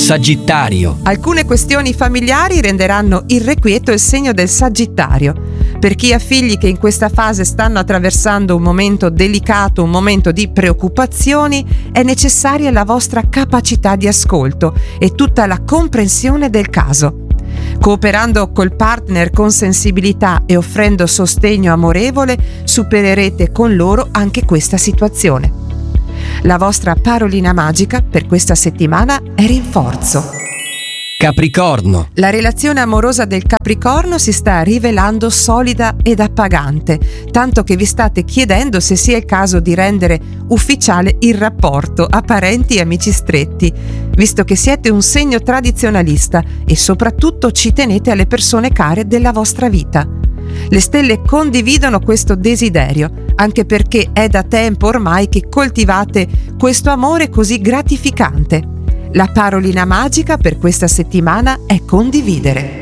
Sagittario. Alcune questioni familiari renderanno irrequieto il segno del Sagittario. Per chi ha figli che in questa fase stanno attraversando un momento delicato, un momento di preoccupazioni, è necessaria la vostra capacità di ascolto e tutta la comprensione del caso. Cooperando col partner con sensibilità e offrendo sostegno amorevole, supererete con loro anche questa situazione. La vostra parolina magica per questa settimana è rinforzo. Capricorno. La relazione amorosa del Capricorno si sta rivelando solida ed appagante, tanto che vi state chiedendo se sia il caso di rendere ufficiale il rapporto a parenti e amici stretti, visto che siete un segno tradizionalista e soprattutto ci tenete alle persone care della vostra vita. Le stelle condividono questo desiderio, anche perché è da tempo ormai che coltivate questo amore così gratificante. La parolina magica per questa settimana è condividere.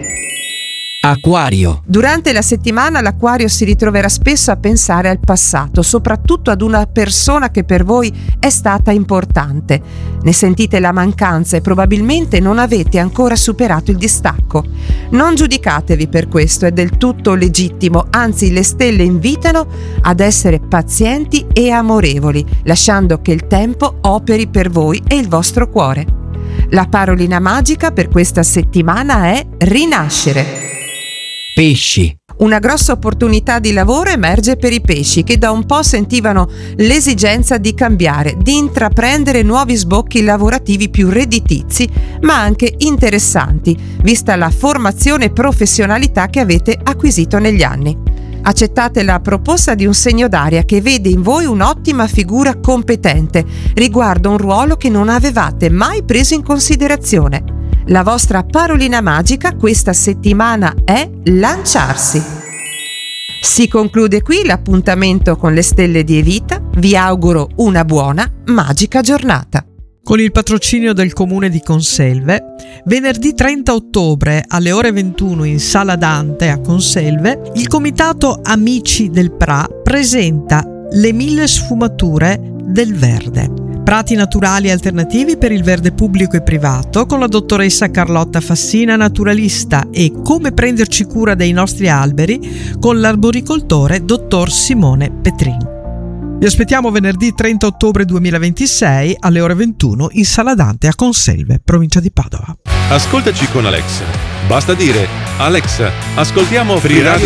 Acquario. Durante la settimana l'Acquario si ritroverà spesso a pensare al passato, soprattutto ad una persona che per voi è stata importante. Ne sentite la mancanza e probabilmente non avete ancora superato il distacco. Non giudicatevi per questo, è del tutto legittimo, anzi le stelle invitano ad essere pazienti e amorevoli, lasciando che il tempo operi per voi e il vostro cuore. La parolina magica per questa settimana è rinascere. Pesci. Una grossa opportunità di lavoro emerge per i pesci che da un po' sentivano l'esigenza di cambiare, di intraprendere nuovi sbocchi lavorativi più redditizi, ma anche interessanti, vista la formazione e professionalità che avete acquisito negli anni. Accettate la proposta di un segno d'aria che vede in voi un'ottima figura competente riguardo un ruolo che non avevate mai preso in considerazione. La vostra parolina magica questa settimana è lanciarsi. Si conclude qui l'appuntamento con le stelle di Evita. Vi auguro una buona, magica giornata. Con il patrocinio del Comune di Conselve, venerdì 30 ottobre alle ore 21 in Sala Dante a Conselve, il Comitato Amici del PRA presenta le 1000 sfumature del verde. Prati naturali alternativi per il verde pubblico e privato con la dottoressa Carlotta Fassina, naturalista, e come prenderci cura dei nostri alberi con l'arboricoltore dottor Simone Petrin. Vi aspettiamo venerdì 30 ottobre 2026 alle ore 21 in Sala Dante a Conselve, provincia di Padova. Ascoltaci con Alexa. Basta dire: Alexa, ascoltiamo Free Radio